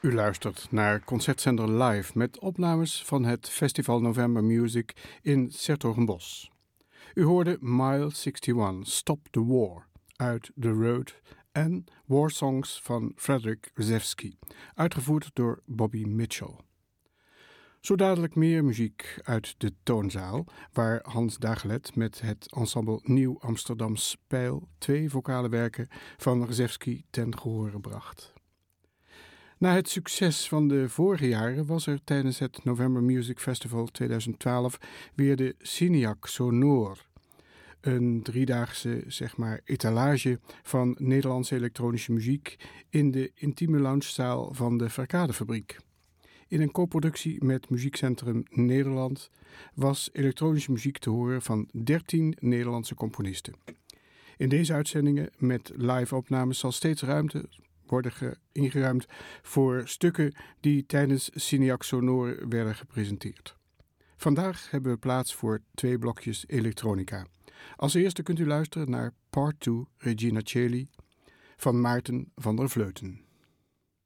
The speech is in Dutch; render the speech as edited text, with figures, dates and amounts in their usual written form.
U luistert naar Concertzender Live met opnames van het Festival November Music in 's-Hertogenbosch. U hoorde Mile 61, Stop the War, uit The Road en War Songs van Frederick Rzewski, uitgevoerd door Bobby Mitchell. Zo dadelijk meer muziek uit de Toonzaal, waar Hans Dagelet met het ensemble Nieuw Amsterdams Pijl 2 vocale werken van Rzewski ten gehore bracht. Na het succes van de vorige jaren was er tijdens het November Music Festival 2012 weer de Cineac Sonore. Een driedaagse, etalage van Nederlandse elektronische muziek in de intieme loungezaal van de Verkadefabriek. In een co-productie met Muziekcentrum Nederland was elektronische muziek te horen van 13 Nederlandse componisten. In deze uitzendingen met live-opnames zal steeds ruimte worden ingeruimd voor stukken die tijdens Cineac Sonore werden gepresenteerd. Vandaag hebben we plaats voor 2 blokjes elektronica. Als eerste kunt u luisteren naar Part 2 Regina Coeli van Maarten van der Vleuten.